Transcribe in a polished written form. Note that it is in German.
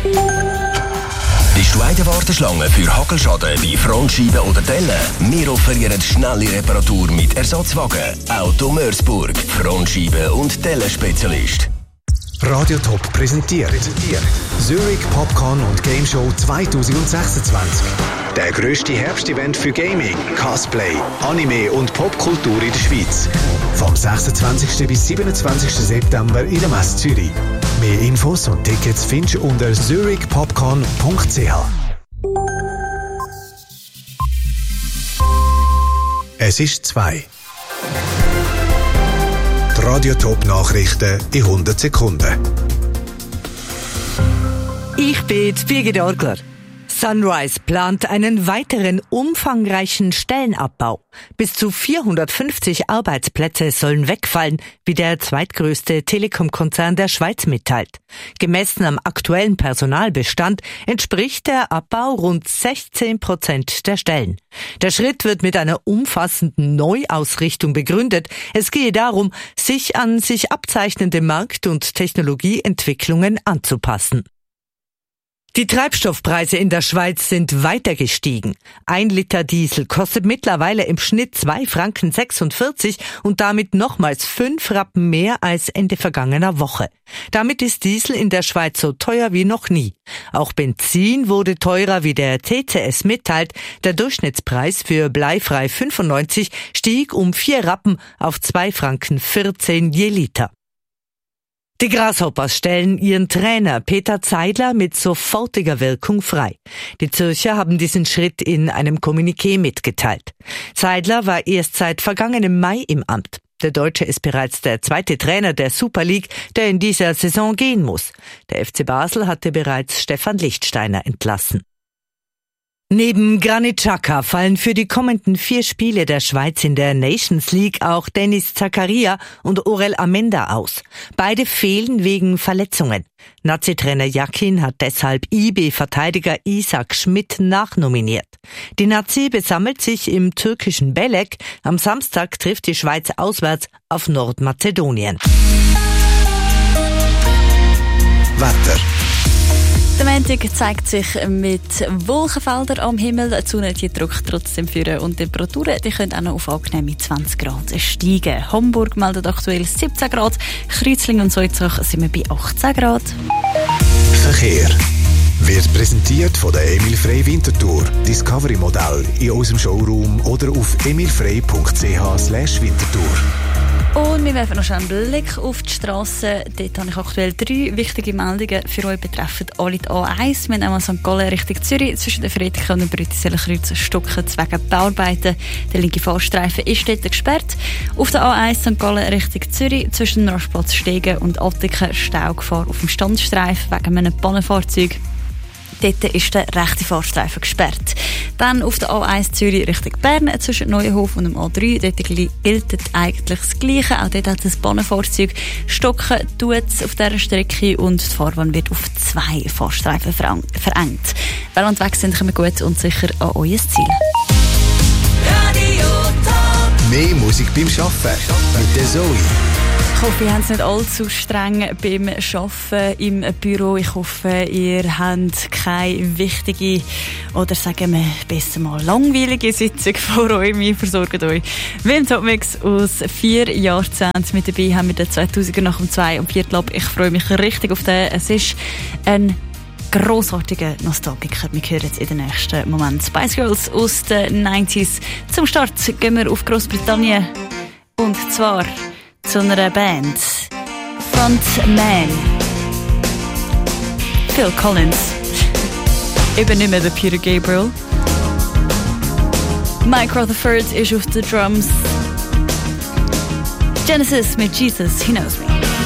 Bist du eine Warteschlange für Hagelschaden bei Frontscheiben oder Dellen? Wir offerieren schnelle Reparatur mit Ersatzwagen. Auto Mörsburg, Frontscheiben und Dellenspezialist. Radio Top präsentiert Zurich Popcorn und Game Show 2026. Der grösste Herbstevent für Gaming, Cosplay, Anime und Popkultur in der Schweiz. Vom 26. bis 27. September in der Messe Zürich. Mehr Infos und Tickets findest du unter zurichpopcorn.ch. Es ist 2. Die Radio Top Nachrichten in 100 Sekunden. Ich bin Birgit Orgler. Sunrise plant einen weiteren umfangreichen Stellenabbau. Bis zu 450 Arbeitsplätze sollen wegfallen, wie der zweitgrößte Telekom-Konzern der Schweiz mitteilt. Gemessen am aktuellen Personalbestand entspricht der Abbau rund 16% der Stellen. Der Schritt wird mit einer umfassenden Neuausrichtung begründet. Es gehe darum, sich an sich abzeichnende Markt- und Technologieentwicklungen anzupassen. Die Treibstoffpreise in der Schweiz sind weiter gestiegen. 1 Liter Diesel kostet mittlerweile im Schnitt 2,46 Franken und damit nochmals 5 Rappen mehr als Ende vergangener Woche. Damit ist Diesel in der Schweiz so teuer wie noch nie. Auch Benzin wurde teurer, wie der TCS mitteilt. Der Durchschnittspreis für bleifrei 95 stieg um 4 Rappen auf 2,14 Franken je Liter. Die Grasshoppers stellen ihren Trainer Peter Zeidler mit sofortiger Wirkung frei. Die Zürcher haben diesen Schritt in einem Kommuniqué mitgeteilt. Zeidler war erst seit vergangenem Mai im Amt. Der Deutsche ist bereits der zweite Trainer der Super League, der in dieser Saison gehen muss. Der FC Basel hatte bereits Stefan Lichtsteiner entlassen. Neben Granit Xhaka fallen für die kommenden 4 Spiele der Schweiz in der Nations League auch Dennis Zakaria und Orel Amenda aus. Beide fehlen wegen Verletzungen. Nazi-Trainer Yakin hat deshalb IB-Verteidiger Isaac Schmidt nachnominiert. Die Nazi besammelt sich im türkischen Belek. Am Samstag trifft die Schweiz auswärts auf Nordmazedonien. Wetter. Der Montag zeigt sich mit Wolkenfeldern am Himmel. Die Sonne die drückt trotzdem führen und die Temperaturen die können auch noch auf angenehme 20 Grad steigen. Homburg meldet aktuell 17 Grad, Kreuzlingen und Soizach sind wir bei 18 Grad. Verkehr wird präsentiert von der Emil Frey Winterthur. Discovery-Modell in unserem Showroom oder auf emilfrey.ch/Winterthur. Und wir werfen noch schnell einen Blick auf die Strasse. Dort habe ich aktuell 3 wichtige Meldungen für euch betreffend alle die A1. Wir haben einmal St. Gallen Richtung Zürich. Zwischen den Friedrichen und dem Brütiseler-Kreuz stocken wegen Bauarbeiten. Der linke Fahrstreifen ist dort gesperrt. Auf der A1 St. Gallen Richtung Zürich zwischen dem Rastplatz Stegen und Attiken Staugefahr auf dem Standstreifen wegen einem Pannenfahrzeug. Dort ist der rechte Fahrstreifen gesperrt. Dann auf der A1 Zürich Richtung Bern zwischen Neuenhof und dem A3. Dort gilt eigentlich das Gleiche. Auch dort hat das Bahnenfahrzeug stocken tut auf dieser Strecke und die Fahrbahn wird auf 2 Fahrstreifen verengt. Weil unterwegs sind, kommen wir gut und sicher an euer Ziel. Radio Top. Mehr Musik beim Arbeiten mit der Zoe. Ich hoffe, ihr habt es nicht allzu streng beim Arbeiten im Büro. Ich hoffe, ihr habt keine wichtige oder sagen wir besser mal langweilige Sitzung vor euch. Wir versorgen euch mit dem Topmix aus 4 Jahrzehnten. Mit dabei haben wir den 2000er nach dem 2 und 4 Club. Ich freue mich richtig auf den. Es ist ein grossartiger Nostalgiker. Wir hören jetzt in den nächsten Moment Spice Girls aus den 90s. Zum Start gehen wir auf Großbritannien und zwar zu einer Band. Frontman Phil Collins. Eben nicht mehr der Peter Gabriel. Mike Rutherford ist auf den Drums. Genesis mit Jesus, He Knows Me.